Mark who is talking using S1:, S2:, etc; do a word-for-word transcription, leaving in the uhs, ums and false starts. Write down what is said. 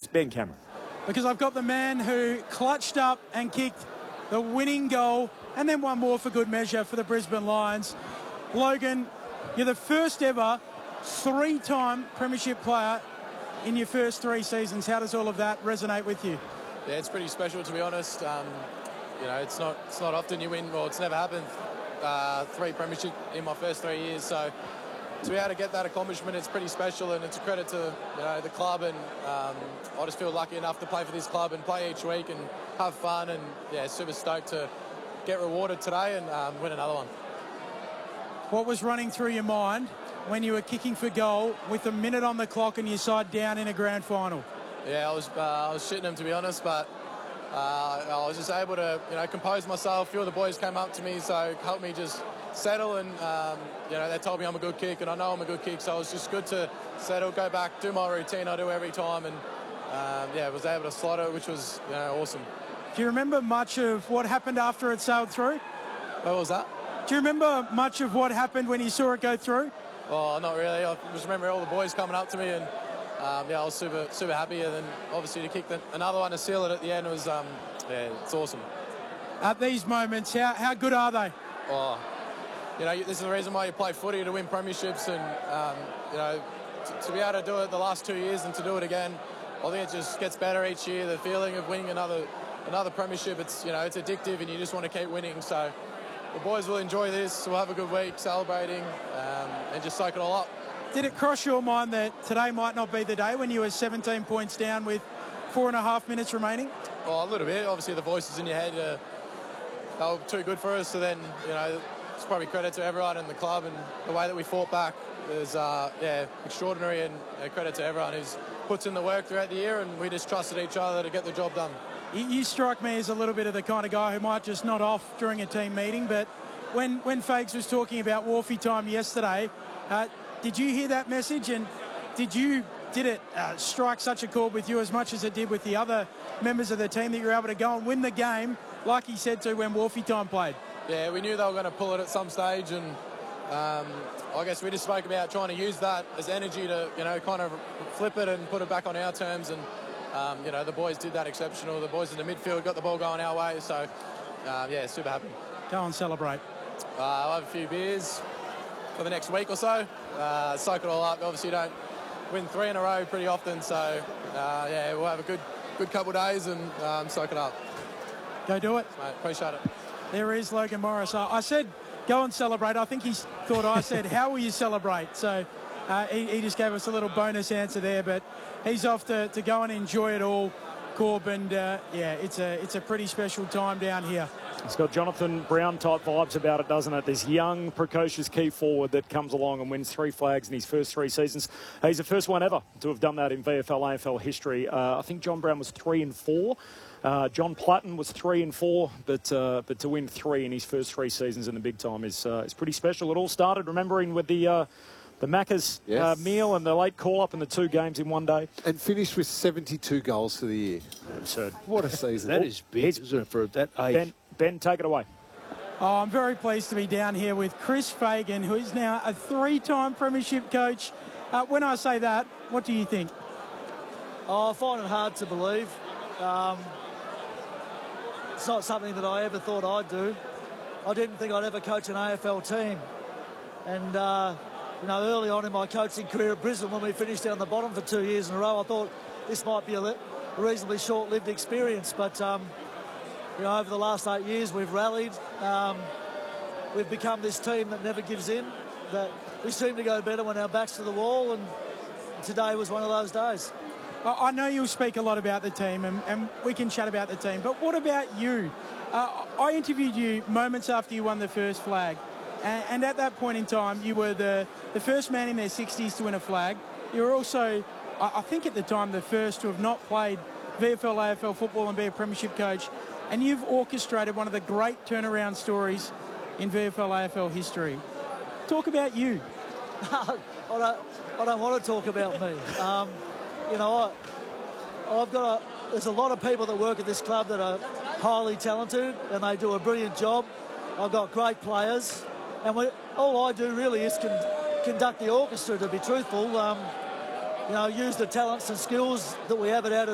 S1: Ben Cameron.
S2: Because I've got the man who clutched up and kicked the winning goal, and then one more for good measure for the Brisbane Lions. Logan, you're the first ever three-time premiership player in your first three seasons. How does all of that resonate with you?
S3: Yeah, it's pretty special, to be honest. Um, you know, it's not it's not often you win, or it's never happened. Uh, three premiership in my first three years, so to be able to get that accomplishment, it's pretty special, and it's a credit to you know the club, and um, I just feel lucky enough to play for this club and play each week and have fun, and yeah, super stoked to get rewarded today and um, win another one.
S2: What was running through your mind when you were kicking for goal with a minute on the clock and your side down in a grand final?
S3: Yeah, I was uh, I was shitting them, to be honest, but uh, I was just able to you know compose myself. A few of the boys came up to me, so helped me just settle, and um, you know they told me I'm a good kick, and I know I'm a good kick, so it was just good to settle, go back, do my routine I do every time, and um, yeah, was able to slot it, which was you know awesome.
S2: Do you remember much of what happened after it sailed through?
S3: What was that?
S2: Do you remember much of what happened when you saw it go through?
S3: Oh, not really. I just remember all the boys coming up to me, and um, yeah, I was super super happy, and then obviously to kick the, another one to seal it at the end was um, yeah, it's awesome.
S2: At these moments, how how good are they?
S3: Oh. You know, this is the reason why you play footy, to win premierships, and um, you know, to, to be able to do it the last two years and to do it again, I think it just gets better each year. The feeling of winning another another premiership, it's you know, it's addictive, and you just want to keep winning. So the boys will enjoy this. We'll have a good week celebrating um, and just soak it all up.
S2: Did it cross your mind that today might not be the day when you were seventeen points down with four and a half minutes remaining?
S3: Oh, a little bit. Obviously, the voices in your head uh, they were too good for us. So then, you know. It's probably credit to everyone in the club, and the way that we fought back is uh, yeah, extraordinary, and uh, credit to everyone who's puts in the work throughout the year, and we just trusted each other to get the job done.
S2: You, you strike me as a little bit of the kind of guy who might just nod off during a team meeting, but when, when Fags was talking about Wharfie time yesterday, uh, did you hear that message, and did you did it uh, strike such a chord with you as much as it did with the other members of the team that you were able to go and win the game, like he said to when Wharfie time played?
S3: Yeah, we knew they were going to pull it at some stage, and um, I guess we just spoke about trying to use that as energy to, you know, kind of flip it and put it back on our terms, and, um, you know, the boys did that exceptional. The boys in the midfield got the ball going our way, so, uh, yeah, super happy.
S2: Go and celebrate.
S3: Uh, I'll have a few beers for the next week or so, uh, soak it all up. Obviously, you don't win three in a row pretty often, so, uh, yeah, we'll have a good good couple of days and um, soak it up.
S2: Go do it.
S3: Mate, appreciate it.
S2: There is Logan Morris. I, I said, go and celebrate. I think he thought I said, how will you celebrate? So uh, he, he just gave us a little bonus answer there, but he's off to, to go and enjoy it all, Corb, and uh, yeah, it's a, it's a pretty special time down here.
S1: It's got Jonathan Brown-type vibes about it, doesn't it? This young, precocious key forward that comes along and wins three flags in his first three seasons. He's the first one ever to have done that in V F L, A F L history. Uh, I think John Brown was three and four. Uh, John Platten was three and four, but uh, but to win three in his first three seasons in the big time is uh, is pretty special. It all started, remembering, with the uh, the Macca's
S4: yes.
S1: uh, meal and the late call-up in the two games in one day.
S4: And finished with seventy-two goals for the year.
S1: Absurd.
S4: What a season.
S5: That is big, isn't it, for that age?
S1: Ben, Ben, take it away.
S2: Oh, I'm very pleased to be down here with Chris Fagan, who is now a three-time premiership coach. Uh, when I say that, what do you think?
S6: Oh, I find it hard to believe. Um, it's not something that I ever thought I'd do. I didn't think I'd ever coach an A F L team. And, uh, you know, early on in my coaching career at Brisbane, when we finished down the bottom for two years in a row, I thought this might be a reasonably short-lived experience. But, um, you know, over the last eight years, we've rallied. Um, we've become this team that never gives in, that we seem to go better when our back's to the wall, and today was one of those days.
S2: I know you'll speak a lot about the team, and, and we can chat about the team, but what about you? Uh, I interviewed you moments after you won the first flag, and, and at that point in time, you were the, the first man in their sixties to win a flag. You were also, I, I think at the time, the first to have not played V F L, A F L football and be a premiership coach, and you've orchestrated one of the great turnaround stories in V F L, A F L history. Talk about you.
S6: I, don't, I don't want to talk about me. Um, You know, I, I've got a, there's a lot of people that work at this club that are highly talented, and they do a brilliant job. I've got great players, and we, all I do really is con, conduct the orchestra, to be truthful. Um, you know, use the talents and skills that we have at our